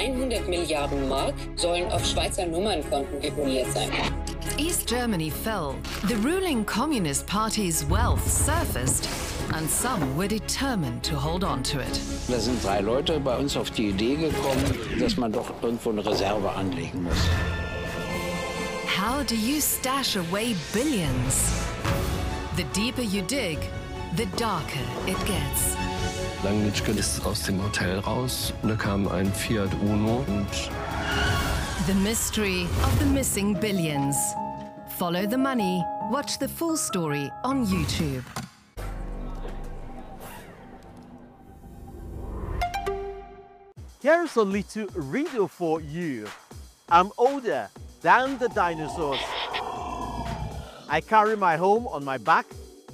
100 Milliarden Mark sollen auf Schweizer Nummernkonten deponiert sein. East Germany fell, the ruling Communist Party's wealth surfaced, and some were determined to hold on to it. Da sind 3 Leute bei uns auf die Idee gekommen, dass man doch irgendwo eine Reserve anlegen muss. How do you stash away billions? The deeper you dig, the darker it gets. Langnitschke ist aus dem Hotel raus. Da kam ein Fiat Uno und The mystery of the missing billions. Follow the money. Watch the full story on YouTube. Here's a little riddle for you. I'm older than the dinosaurs. I carry my home on my back,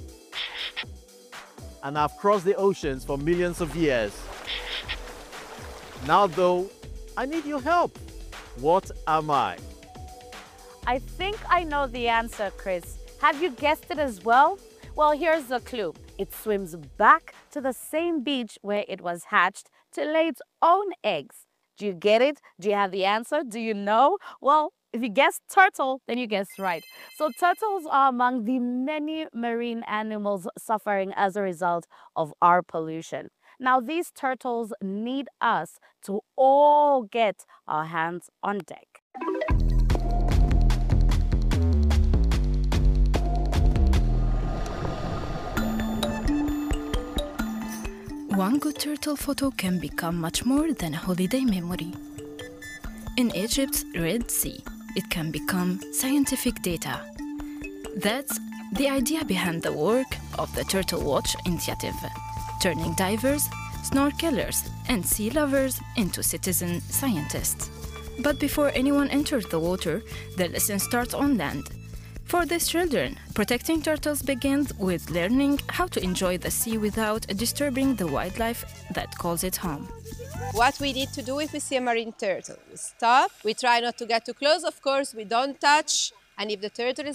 and I've crossed the oceans for millions of years. Now though, I need your help. What am I? I think I know the answer, Chris. Have you guessed it as well? Well, here's the clue. It swims back to the same beach where it was hatched to lay its own eggs. Do you get it? Do you have the answer? Do you know? Well, if you guessed turtle, then you guessed right. So turtles are among the many marine animals suffering as a result of our pollution. Now, these turtles need us to all get our hands on deck. One good turtle photo can become much more than a holiday memory. In Egypt's Red Sea, it can become scientific data. That's the idea behind the work of the Turtle Watch initiative, turning divers, snorkelers, and sea lovers into citizen scientists. But before anyone enters the water, the lesson starts on land. For these children, protecting turtles begins with learning how to enjoy the sea without disturbing the wildlife that calls it home. What we need to do if we see a marine turtle, we stop, we try not to get too close, of course, we don't touch, and if the turtle is